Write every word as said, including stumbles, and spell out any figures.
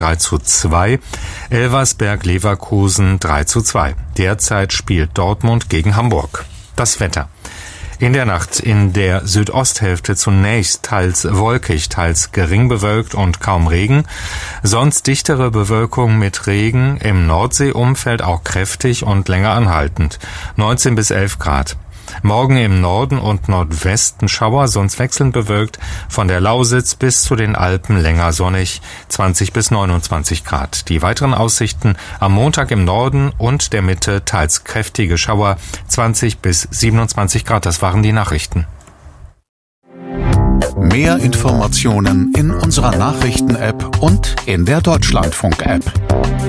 drei zu zwei. Elversberg-Leverkusen drei zu zwei. Derzeit spielt Dortmund gegen Hamburg. Das Wetter. In der Nacht in der Südosthälfte zunächst teils wolkig, teils gering bewölkt und kaum Regen. Sonst dichtere Bewölkung mit Regen, im Nordseeumfeld auch kräftig und länger anhaltend. neunzehn bis elf Grad. Morgen im Norden und Nordwesten Schauer, sonst wechselnd bewölkt, von der Lausitz bis zu den Alpen länger sonnig, zwanzig bis neunundzwanzig Grad. Die weiteren Aussichten am Montag im Norden und der Mitte teils kräftige Schauer, zwanzig bis siebenundzwanzig Grad. Das waren die Nachrichten. Mehr Informationen in unserer Nachrichten-App und in der Deutschlandfunk-App.